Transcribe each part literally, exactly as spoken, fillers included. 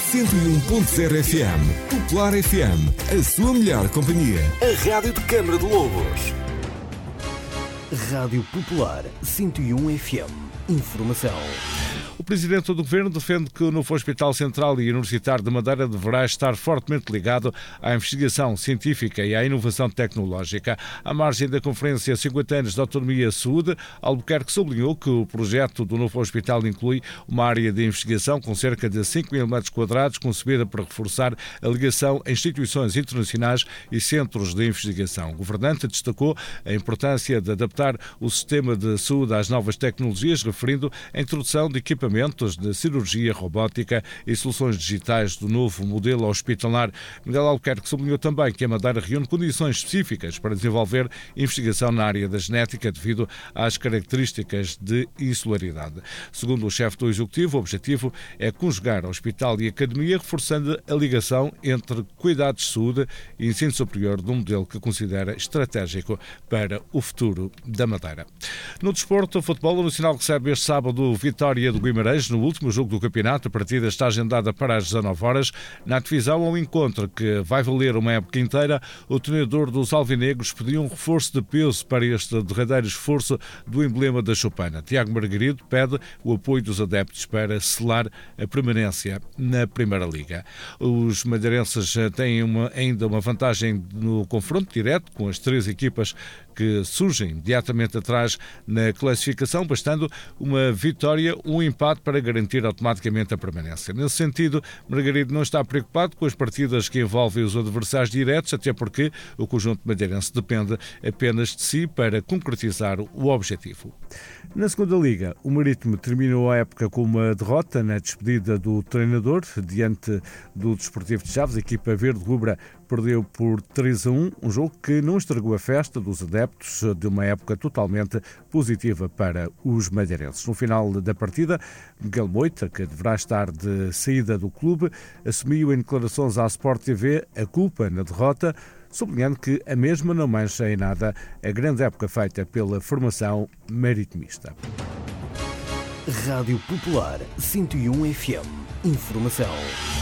cento e um ponto zero F M. Popular F M, a sua melhor companhia. A rádio de Câmara de Lobos. Rádio Popular cento e um F M. Informação. O Presidente do Governo defende que o novo Hospital Central e Universitário de Madeira deverá estar fortemente ligado à investigação científica e à inovação tecnológica. À margem da Conferência cinquenta anos de Autonomia e Saúde, Albuquerque sublinhou que o projeto do novo hospital inclui uma área de investigação com cerca de cinco mil metros quadrados, concebida para reforçar a ligação a instituições internacionais e centros de investigação. O governante destacou a importância de adaptar o sistema de saúde às novas tecnologias, referindo a introdução de equipamentos de cirurgia robótica e soluções digitais do novo modelo hospitalar. Miguel Albuquerque sublinhou também que a Madeira reúne condições específicas para desenvolver investigação na área da genética devido às características de insularidade. Segundo o chefe do Executivo, o objetivo é conjugar hospital e academia, reforçando a ligação entre cuidados de saúde e ensino superior de um modelo que considera estratégico para o futuro da Madeira. No desporto, o futebol nacional recebe este sábado o Vitória do Guimarães no último jogo do campeonato. A partida está agendada para as dezanove horas. Na divisão, ao encontro que vai valer uma época inteira, o treinador dos alvinegros pediu um reforço de peso para este derradeiro esforço do emblema da choupana. Tiago Margarido pede o apoio dos adeptos para selar a permanência na Primeira Liga. Os madeirenses têm uma, ainda uma vantagem no confronto direto com as três equipas que surgem imediatamente atrás na classificação, bastando uma vitória, um empate para garantir automaticamente a permanência. Nesse sentido, Margarido não está preocupado com as partidas que envolvem os adversários diretos, até porque o conjunto madeirense depende apenas de si para concretizar o objetivo. Na segunda Liga, o Marítimo terminou a época com uma derrota na despedida do treinador diante do Desportivo de Chaves. A equipa verde-rubra perdeu por três a um, um jogo que não estragou a festa dos adeptos de uma época totalmente positiva para os madeirenses. No final da partida, Miguel Moita, que deverá estar de saída do clube, assumiu em declarações à Sport T V a culpa na derrota, sublinhando que a mesma não mancha em nada a grande época feita pela formação maritimista. Rádio Popular cento e um F M. Informação.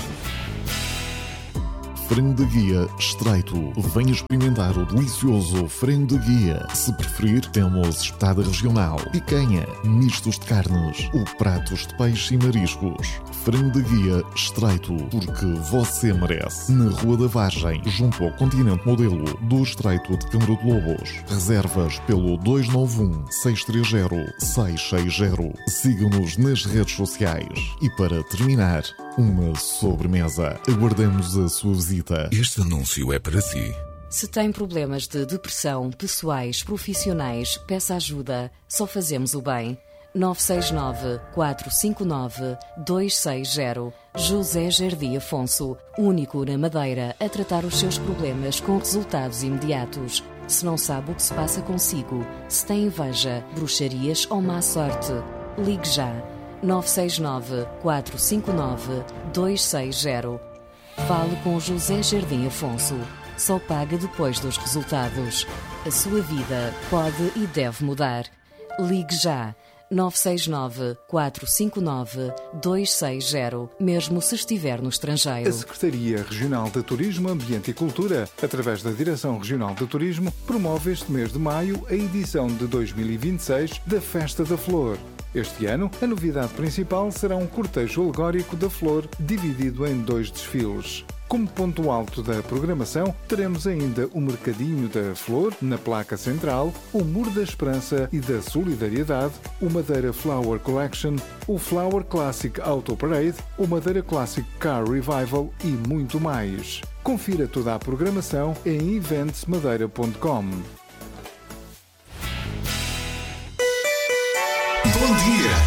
Frango de guia estreito. Venha experimentar o delicioso frango de guia. Se preferir, temos espetada regional, picanha, mistos de carnes ou pratos de peixe e mariscos. Frango de guia estreito, porque você merece. Na Rua da Vargem, junto ao Continente Modelo do Estreito de Câmara de Lobos. Reservas pelo dois nove um, seis três zero, seis seis zero. Siga-nos nas redes sociais. E para terminar, uma sobremesa. Aguardamos a sua visita. Este anúncio é para si. Se tem problemas de depressão, pessoais, profissionais, peça ajuda. Só fazemos o bem. nove seis nove, quatro cinco nove, dois seis zero. José Jardim Afonso, único na Madeira a tratar os seus problemas com resultados imediatos. Se não sabe o que se passa consigo, se tem inveja, bruxarias ou má sorte, ligue já. nove seis nove, quatro cinco nove, dois seis zero. Fale com José Jardim Afonso. Só paga depois dos resultados. A sua vida pode e deve mudar. Ligue já. nove seis nove, quatro cinco nove, dois seis zero, mesmo se estiver no estrangeiro. A Secretaria Regional de Turismo, Ambiente e Cultura, através da Direção Regional de Turismo, promove este mês de maio a edição de dois mil e vinte e seis da Festa da Flor. Este ano, a novidade principal será um cortejo alegórico da flor, dividido em dois desfiles. Como ponto alto da programação, teremos ainda o Mercadinho da Flor, na placa central, o Muro da Esperança e da Solidariedade, o Madeira Flower Collection, o Flower Classic Auto Parade, o Madeira Classic Car Revival e muito mais. Confira toda a programação em events madeira ponto com. Bom dia!